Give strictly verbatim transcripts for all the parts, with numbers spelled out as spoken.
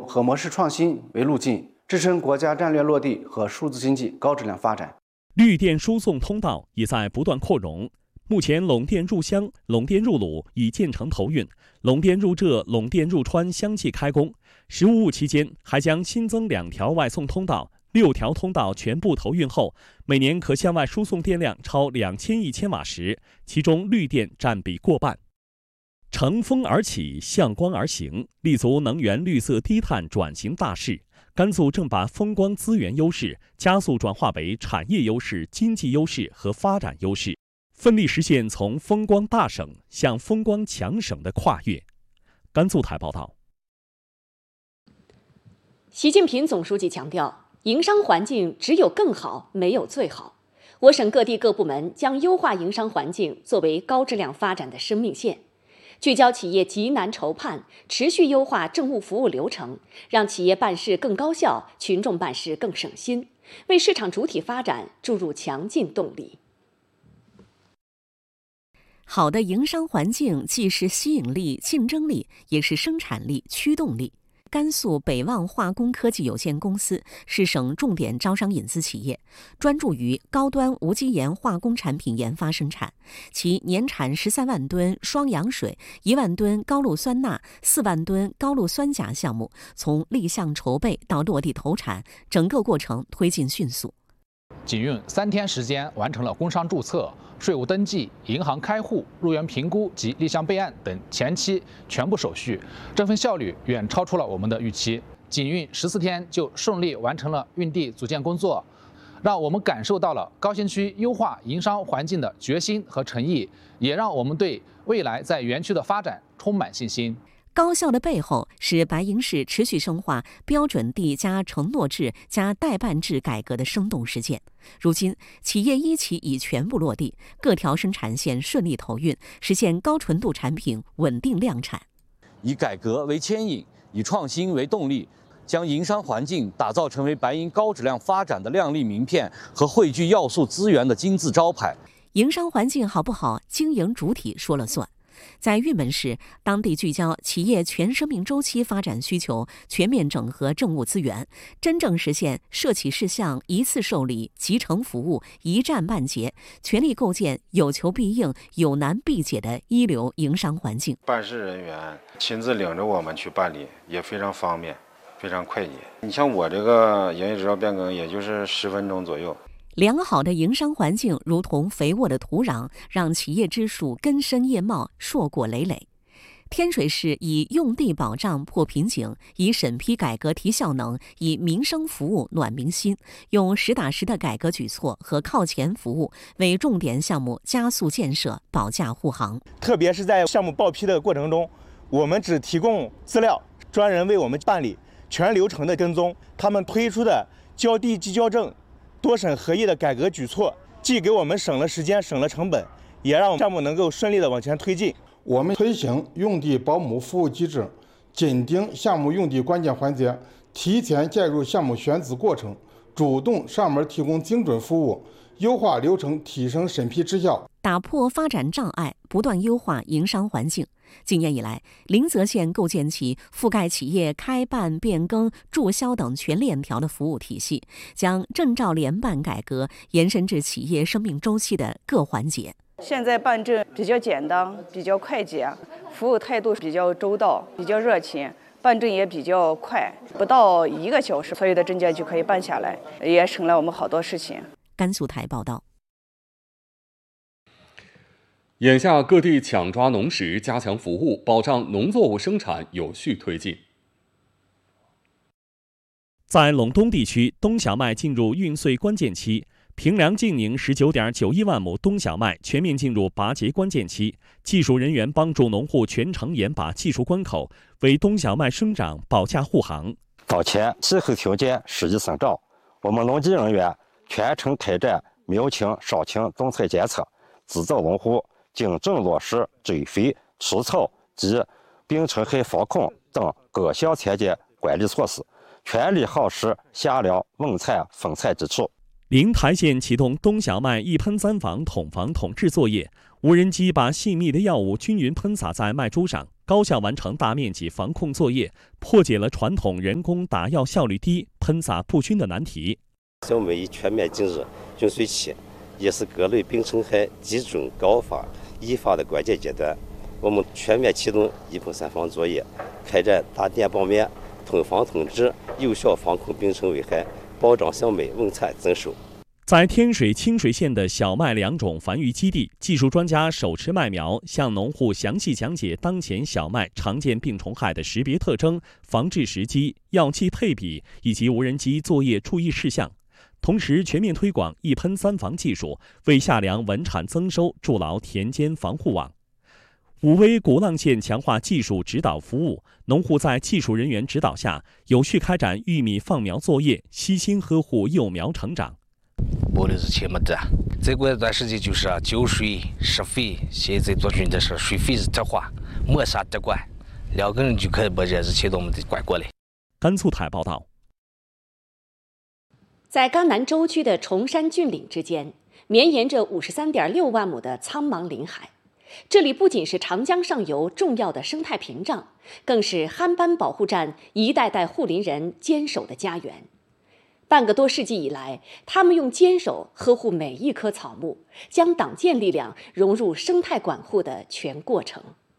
和模式创新为路径，支撑国家战略落地和数字经济高质量发展。 绿电输送通道也在不断扩容。目前，陇电入湘、陇电入鲁已建成投运，陇电入浙、陇电入川相继开工。实务期间，还将新增两条外送通道，六条通道全部投运后，每年可向外输送电量超两千亿千瓦时，其中绿电占比过半。乘风而起，向光而行，立足能源绿色低碳转型大势。甘肃正把风光资源优势加速转化为产业优势、经济优势和发展优势，奋力实现从风光大省向风光强省的跨越。甘肃台报道。 习近平总书记强调，营商环境只有更好，没有最好。我省各地各部门将优化营商环境作为高质量发展的生命线。聚焦企业急难愁盼，持续优化政务服务流程，让企业办事更高效，群众办事更省心，为市场主体发展注入强劲动力。 好的营商环境既是吸引力、竞争力，也是生产力、驱动力。甘肃北望化工科技有限公司是省重点招商引资企业，专注于高端无机盐化工产品研发生产。其年产十三万吨双氧水、一万吨高氯酸钠、四万吨高氯酸钾项目，从立项筹备到落地投产，整个过程推进迅速。 仅用三天时间完成了工商注册、税务登记、银行开户、入园评估及立项备案等前期全部手续，这份效率远超出了我们的预期。仅用十四天就顺利完成了运地组建工作，让我们感受到了高新区优化营商环境的决心和诚意，也让我们对未来在园区的发展充满信心。 高效的背后是白银市持续深化标准地加承诺制加代办制改革的生动实践。如今，企业一期已全部落地，各条生产线顺利投运，实现高纯度产品稳定量产。 以改革为牵引，以创新为动力，将营商环境打造成为白银高质量发展的亮丽名片和汇聚要素资源的金字招牌。 营商环境好不好，经营主体说了算。在玉门市，当地聚焦企业全生命周期发展需求，全面整合政务资源，真正实现涉企事项一次受理、集成服务、一站办结，全力构建有求必应、有难必解的一流营商环境。 办事人员亲自领着我们去办理，也非常方便，非常快捷。你像我这个营业执照变更，也就是十分钟左右。 良好的营商环境如同肥沃的土壤，让企业之树根深叶茂，硕果累累。天水市以用地保障破瓶颈，以审批改革提效能，以民生服务暖民心，用实打实的改革举措和靠前服务，为重点项目加速建设保驾护航。 特别是在项目报批的过程中，我们只提供资料，专人为我们办理全流程的跟踪。他们推出的交地即交证、多审合一的改革举措，既给我们省了时间、省了成本，也让项目能够顺利的往前推进。 我们推行用地保姆服务机制，紧盯项目用地关键环节，提前介入项目选址过程，主动上门提供精准服务，优化流程，提升审批质效， 打破发展障碍，不断优化营商环境。今年以来，临泽县构建起覆盖企业开办、变更、注销等全链条的服务体系，将证照联办改革延伸至企业生命周期的各环节。 现在办证比较简单，比较快捷，服务态度比较周到，比较热情，办证也比较快，不到一个小时，所有的证件就可以办下来，也省了我们好多事情。 甘肃台报道。 眼下各地抢抓农时，加强服务，保障农作物生产有序推进。 在陇东地区，冬小麦进入运穗关键期，平凉晋宁十九点九一万亩冬小麦全面进入拔节关键期，技术人员帮助农户全程严把技术关口，为冬小麦生长保驾护航。 当前气候条件适宜生长，我们农技人员全程开展苗情、伤情动态监测，指导农户精准落实追肥、除草及病虫害防控等各项田间管理措施，全力夯实夏粮稳产丰产基础。 灵台县启动冬小麦一喷三防统防统治作业， 无人机把细密的药物均匀喷洒在麦株上，高效完成大面积防控作业，破解了传统人工打药效率低、喷洒不均的难题。 小麦以全面禁止菌随期，也是各类病虫害集中高发易发的关键阶段。我们全面启动一喷三防作业，开展打电报面、通防通知，有效防控病虫危害，保障小麦稳产增收。 在天水清水县的小麦两种繁育基地，技术专家手持麦苗，向农户详细讲解当前小麦常见病虫害的识别特征、防治时机、药剂配比以及无人机作业注意事项。同时，全面推广一喷三防技术，为夏粮稳产增收筑牢田间防护网。武威鼓浪县强化技术指导服务，农户在技术人员指导下，有序开展玉米放苗作业，悉心呵护幼苗成长。 我的日期没得，再过一段时间就是浇水、施肥，现在做军的是水肥是特化，没啥得管，两个人就可以把这日期都没得管过来。 甘肃台报道。 在甘南州区的崇山峻岭之间，绵延着五十三点六万亩的苍茫林海。这里不仅是长江上游重要的生态屏障，更是憨斑保护站一代代护林人坚守的家园。半个多世纪以来，他们用坚守呵护每一棵草木，将党建力量融入生态管护的全过程。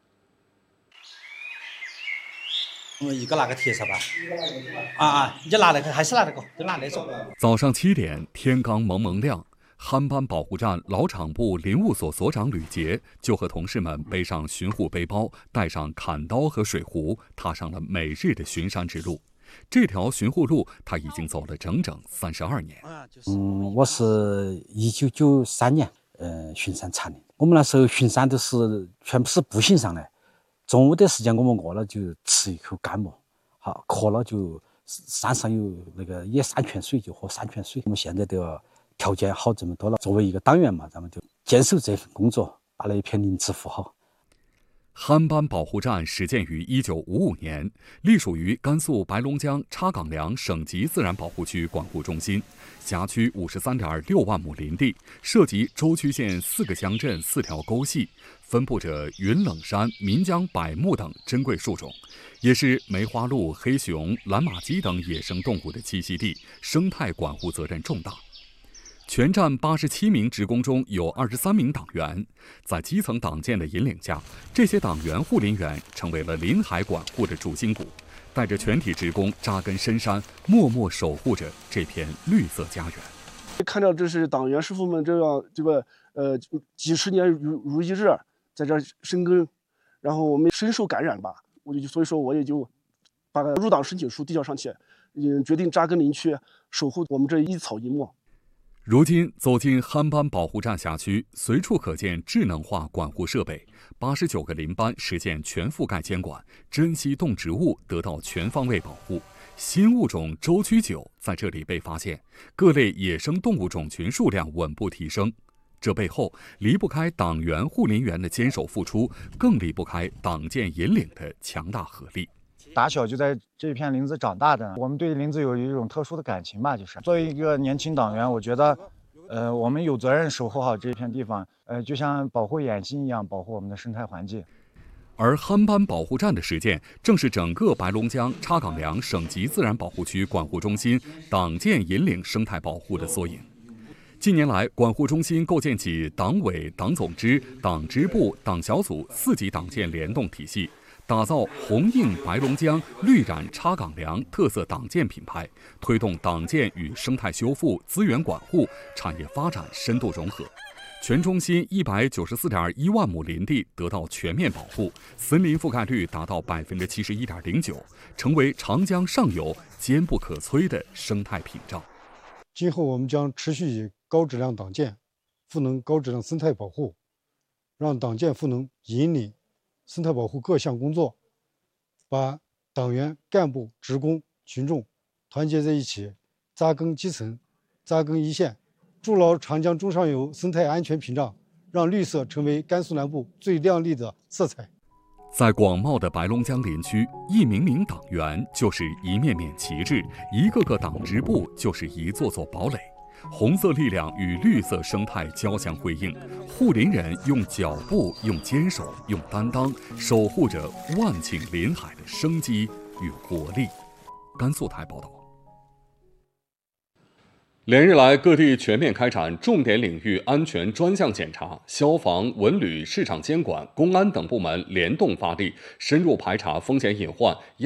我们一个拿个铁锹吧，啊啊，你就拿那个，还是拿那个，就拿那种。 早上七点，天刚蒙蒙亮，憨斑保护站老厂部林务所所长吕杰就和同事们背上巡护背包，带上砍刀和水壶，踏上了每日的巡山之路。这条巡护路，他已经走了整整三十二年。 嗯，我是一九九三年，呃，巡山参的。我们那时候巡山都是全部是步行上来，中午的时间我们饿了就吃一口干馍，好渴了就山上有那个野山泉水就喝山泉水。我们现在都要条件好这么多了，作为一个党员嘛，咱们就坚守这份工作，把那一片林子护好。 憨斑保护站始建于一九五五年，隶属于甘肃白龙江插岗梁省级自然保护区管护中心，辖区五十三点六万亩林地，涉及舟曲县四个乡镇、四条沟系，分布着云冷杉、岷江柏木等珍贵树种，也是梅花鹿、黑熊、蓝马鸡等野生动物的栖息地，生态管护责任重大。全站八十七名职工中有二十三名党员，在基层党建的引领下，这些党员护林员成为了林海管护的主心骨，带着全体职工扎根深山，默默守护着这片绿色家园。 看到这是党员师傅们这样这个呃几十年如如一日在这深耕，然后我们深受感染吧，我就所以说我也就把入党申请书递交上去，嗯，决定扎根林区，守护我们这一草一木。 如今走进憨斑保护站辖区，随处可见智能化管护设备，八十九个林班实现全覆盖监管，珍稀动植物得到全方位保护，新物种舟曲九在这里被发现，各类野生动物种群数量稳步提升。这背后离不开党员护林员的坚守付出，更离不开党建引领的强大合力。 打小就在这片林子长大的，我们对林子有一种特殊的感情吧。就是作为一个年轻党员，我觉得，呃，我们有责任守护好这片地方，呃，就像保护眼睛一样，保护我们的生态环境。 而憨斑保护站的实践，正是整个白龙江插岗梁省级自然保护区管护中心党建引领生态保护的缩影。近年来，管护中心构建起党委、党总支、党支部、党小组四级党建联动体系。打造红映白龙江、绿染插岗梁特色党建品牌，推动党建与生态修复、资源管护、产业发展深度融合。全中心一百九十四点一万亩林地得到全面保护，森林覆盖率达到百分之七十一点零九，成为长江上游坚不可摧的生态屏障。 今后我们将持续以高质量党建赋能高质量生态保护，让党建赋能引领生态保护各项工作，把党员、干部、职工、群众团结在一起，扎根基层，扎根一线，筑牢长江中上游生态安全屏障，让绿色成为甘肃南部最亮丽的色彩。 在广袤的白龙江林区，一名名党员就是一面面旗帜，一个个党支部就是一座座堡垒。 红色力量与绿色生态交相辉映，护林人用脚步、用坚守、用担当，守护着万顷林海的生机与活力。甘肃台报道。连日来，各地全面开展重点领域安全专项检查，消防、文旅、市场监管、公安等部门联动发力，深入排查风险隐患。